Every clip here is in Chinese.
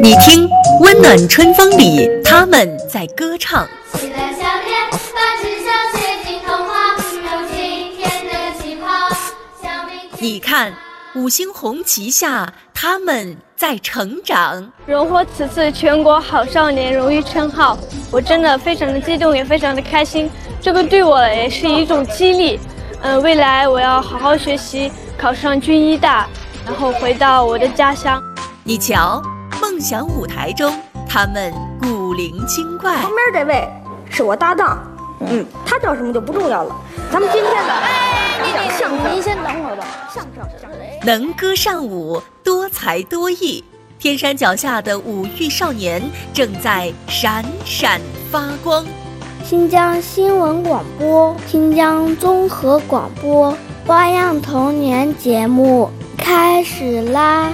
你听，温暖春风里，他们在歌唱。 起来，小天，把纸上写进童话，有今天的气泡。 你看，五星红旗下，他们在成长。 荣获此次全国好少年荣誉称号，我真的非常的激动，也非常的开心。这个对我也是一种激励。未来我要好好学习，考上军医大，然后回到我的家乡。 你瞧，梦想舞台中，他们古灵精怪。 旁边这位是我搭档，他叫什么就不重要了。咱们今天的讲相声，您先等会儿吧。相声能歌善舞，多才多艺，天山脚下的五育少年正在闪闪发光。 新疆新闻广播，新疆综合广播，花样童年节目开始啦！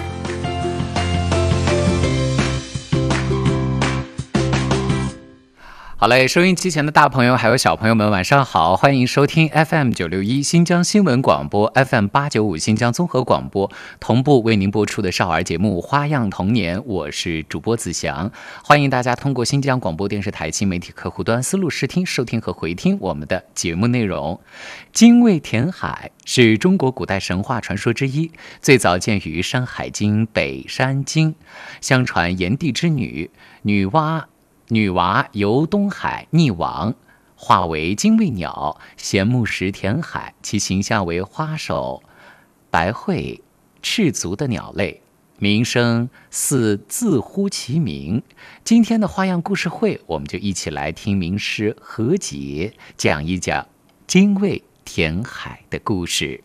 好嘞，收音机前的大朋友还有小朋友们晚上好，欢迎收听 FM961 新疆新闻广播， FM895 新疆综合广播，同步为您播出的少儿节目花样童年，我是主播子祥。欢迎大家通过新疆广播电视台新媒体客户端思路试听收听和回听我们的节目内容。精卫填海是中国古代神话传说之一，最早见于《山海经·北山经》。相传炎帝之女娃由东海溺亡，化为精卫鸟，衔木石填海，其形象为花手、白喙、赤足的鸟类，名声似自呼其名。今天的花样故事会，我们就一起来听名师何解讲一讲精卫填海的故事。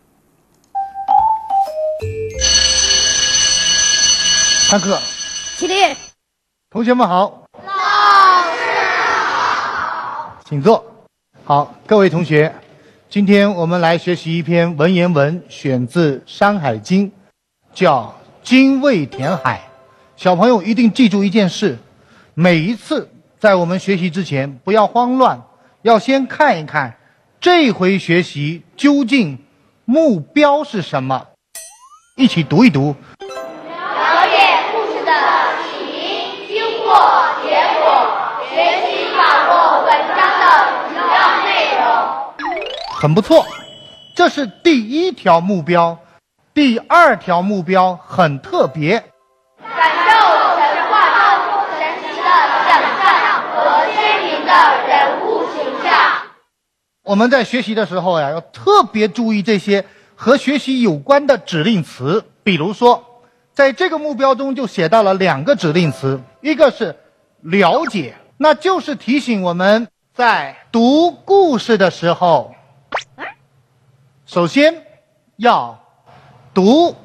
上课， 起立， 同学们好。请坐。好，各位同学，今天我们来学习一篇文言文，选自《山海经》，叫《精卫填海》。小朋友一定记住一件事，每一次在我们学习之前不要慌乱，要先看一看这回学习究竟目标是什么，一起读一读。 了解故事的起因、经过、结果，学习把握文章的主要内容。 很不错，这是第一条目标。第二条目标很特别， 感受神话中神奇的想象和鲜明的人物形象。 我们在学习的时候呀，要特别注意这些和学习有关的指令词。比如说，在这个目标中就写到了2个指令词，一个是了解，那就是提醒我们在读故事的时候，首先要读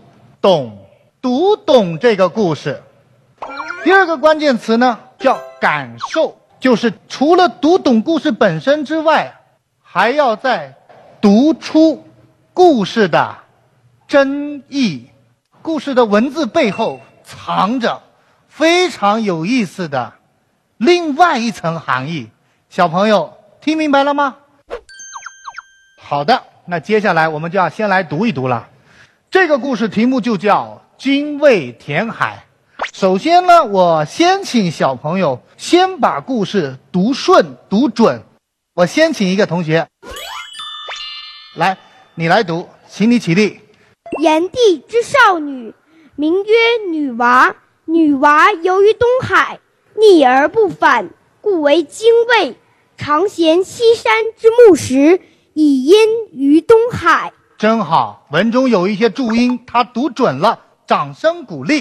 懂这个故事。第二个关键词呢，叫感受，就是除了读懂故事本身之外，还要再读出故事的真意。故事的文字背后藏着非常有意思的另外一层含义。小朋友听明白了吗？好的，那接下来我们就要先来读一读了。这个故事题目就叫精卫填海。首先呢，我先请小朋友先把故事读顺读准。我先请一个同学来，你来读，请你起立。 炎帝之少女，名曰女娃。女娃游于东海，溺而不返，故为精卫。常衔西山之木石，以因于东海。 真好，文中有一些注音，他读准了，掌声鼓励。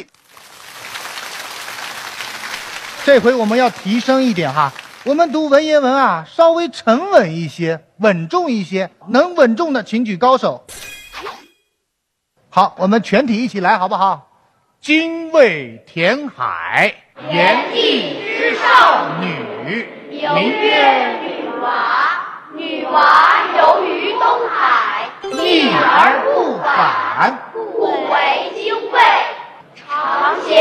这回我们要提升一点哈，我们读文言文啊，稍微沉稳一些，稳重一些，能稳重的请举高手。好，我们全体一起来好不好？精卫填海，炎帝之少女，名曰女娃。女娃游于东海， 溺而不返，